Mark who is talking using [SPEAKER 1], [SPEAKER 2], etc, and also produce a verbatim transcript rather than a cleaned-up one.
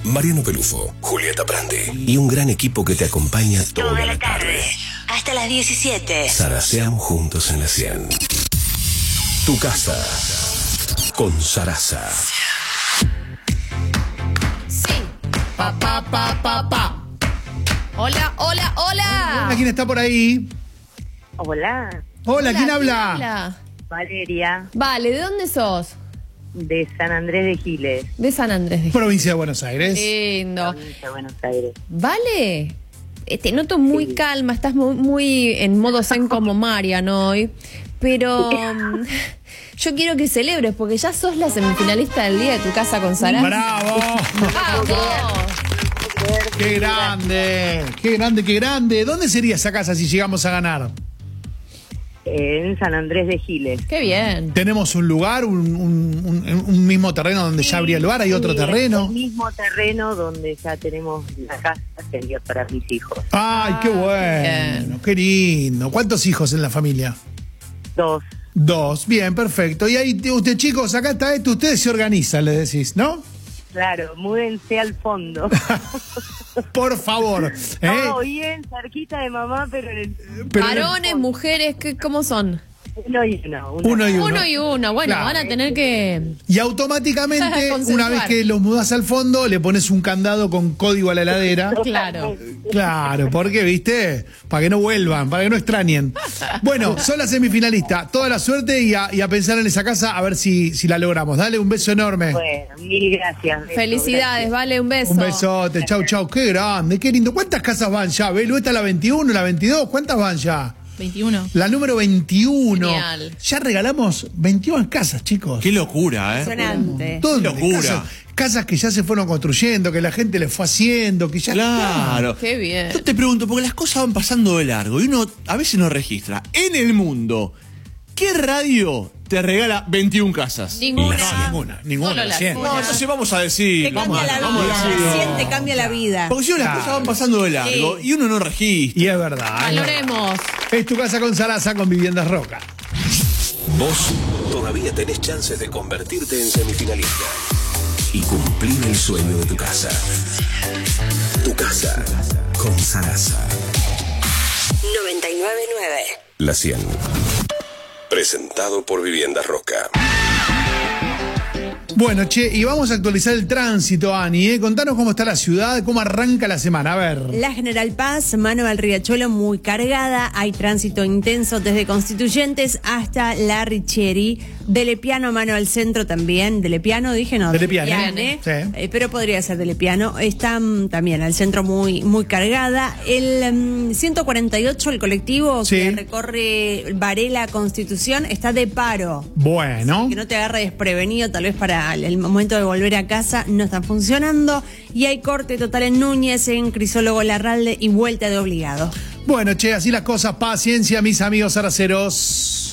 [SPEAKER 1] Mariano Pelufo, Julieta Prandi y un gran equipo que te acompaña toda, toda la tarde. tarde.
[SPEAKER 2] Hasta las diecisiete.
[SPEAKER 1] Zaraseamos juntos en la cien. Tu casa con Sarasa.
[SPEAKER 3] Sí. Pa, pa, pa, pa, pa. Hola, hola, hola.
[SPEAKER 4] ¿Quién está por ahí?
[SPEAKER 5] Hola.
[SPEAKER 4] Hola, ¿quién
[SPEAKER 3] Hola,
[SPEAKER 4] habla?
[SPEAKER 3] habla?
[SPEAKER 5] Valeria,
[SPEAKER 3] Vale, ¿de dónde sos?
[SPEAKER 5] de San Andrés de Giles,
[SPEAKER 3] De San Andrés de
[SPEAKER 4] Provincia de Buenos Aires.
[SPEAKER 3] Lindo.
[SPEAKER 5] provincia de Buenos Aires.
[SPEAKER 3] Vale. Eh, Te noto muy
[SPEAKER 5] Sí.
[SPEAKER 3] calma, estás muy, muy en modo zen como Marian hoy. Pero um, yo quiero que celebres porque ya sos la semifinalista del día de Tu Casa con Sarasa.
[SPEAKER 4] ¡Bravo!
[SPEAKER 3] ¡Vamos!
[SPEAKER 4] ¡Qué grande! ¡Qué grande, qué grande! ¿Dónde sería esa casa si llegamos a ganar?
[SPEAKER 5] En San Andrés de Giles.
[SPEAKER 3] ¡Qué bien!
[SPEAKER 4] ¿Tenemos un lugar, un, un- un- un mismo terreno donde ya habría lugar? ¿Hay otro
[SPEAKER 5] Sí,
[SPEAKER 4] terreno?
[SPEAKER 5] El mismo terreno donde ya tenemos la casa sería para mis hijos.
[SPEAKER 4] ¡Ay, qué bueno!
[SPEAKER 3] Bien.
[SPEAKER 4] ¡Qué lindo! ¿Cuántos hijos en la familia?
[SPEAKER 5] Dos.
[SPEAKER 4] Dos. Bien, perfecto. Y ahí, usted, chicos, acá está esto. Ustedes se organizan, le decís, ¿no?
[SPEAKER 5] Claro, múdense al fondo.
[SPEAKER 4] Por favor. ¿eh?
[SPEAKER 5] Todo bien, cerquita de mamá, pero en el
[SPEAKER 4] Pero-
[SPEAKER 3] Varones, mujeres, ¿qué, ¿cómo son?
[SPEAKER 5] uno y uno. uno.
[SPEAKER 4] Uno y uno.
[SPEAKER 3] Uno y uno. Bueno,
[SPEAKER 4] Claro.
[SPEAKER 3] van a tener que...
[SPEAKER 4] Y automáticamente,
[SPEAKER 3] Consensuar.
[SPEAKER 4] una vez que los mudás al fondo, le pones un candado con código a la heladera.
[SPEAKER 3] Claro.
[SPEAKER 4] Claro, porque, viste, para que no vuelvan, para que no extrañen. Bueno, son las semifinalistas. Toda la suerte y a, y a pensar en esa casa a ver si, si la logramos. Dale un beso enorme.
[SPEAKER 5] Bueno, mil gracias. beso,
[SPEAKER 3] Felicidades, vale, un beso.
[SPEAKER 4] Un besote, chau, chau. Qué grande, qué lindo. ¿Cuántas casas van ya? Belu, esta es la veintiuno, la veintidós. ¿Cuántas van ya?
[SPEAKER 6] veintiuno.
[SPEAKER 4] La número veintiuno.
[SPEAKER 3] Genial.
[SPEAKER 4] Ya regalamos veintiuna casas, chicos.
[SPEAKER 7] Qué locura, ¿eh?
[SPEAKER 6] Impresionante.
[SPEAKER 4] ¿Dónde?
[SPEAKER 7] Qué locura.
[SPEAKER 4] Casas, casas que ya se fueron construyendo, que la gente le fue haciendo, que ya
[SPEAKER 7] Claro.
[SPEAKER 3] Qué bien.
[SPEAKER 7] Yo te pregunto, porque las cosas van pasando de largo y uno a veces no registra. En el mundo, ¿qué radio te regala veintiuna casas?
[SPEAKER 3] Ninguna.
[SPEAKER 4] No, ninguna, ninguna.
[SPEAKER 3] Solo la
[SPEAKER 4] cien.
[SPEAKER 3] tuya.
[SPEAKER 7] No, entonces vamos a decir.
[SPEAKER 6] Te
[SPEAKER 7] vamos
[SPEAKER 6] cambia
[SPEAKER 7] a-
[SPEAKER 6] la
[SPEAKER 7] vamos a
[SPEAKER 6] vida.
[SPEAKER 7] decirlo.
[SPEAKER 6] Recién te cambia la vida.
[SPEAKER 7] Porque si no, las
[SPEAKER 4] Claro.
[SPEAKER 7] cosas van pasando de largo y uno no registra.
[SPEAKER 4] Y es verdad.
[SPEAKER 3] Valoremos.
[SPEAKER 4] Es Tu Casa con Sarasa con Viviendas Roca.
[SPEAKER 1] Vos todavía tenés chances de convertirte en semifinalista y cumplir el sueño de tu casa. Tu Casa con Sarasa.
[SPEAKER 2] noventa y nueve punto nueve.
[SPEAKER 1] La cien. Presentado por Viviendas Roca.
[SPEAKER 4] Bueno, che, y vamos a actualizar el tránsito, Ani, ¿eh? Contanos cómo está la ciudad, cómo arranca la semana. A ver.
[SPEAKER 6] La General Paz, mano al Riachuelo muy cargada, hay tránsito intenso desde Constituyentes hasta La Richieri, de Lepiano mano al centro también, de Lepiano dije no,
[SPEAKER 4] De Lepiane,
[SPEAKER 6] Lepiane,
[SPEAKER 4] sí.
[SPEAKER 6] eh, pero podría ser de Lepiano, está mm, también al centro muy muy cargada, el mm, ciento cuarenta y ocho, el colectivo
[SPEAKER 4] Sí.
[SPEAKER 6] que recorre Varela Constitución, está de paro.
[SPEAKER 4] Bueno.
[SPEAKER 6] Que no te agarre desprevenido, tal vez para el- el momento de volver a casa, no está funcionando. Y hay corte total en Núñez, en Crisólogo Larralde y vuelta de obligado.
[SPEAKER 4] Bueno, che, así las cosas. Paciencia, mis amigos araceros.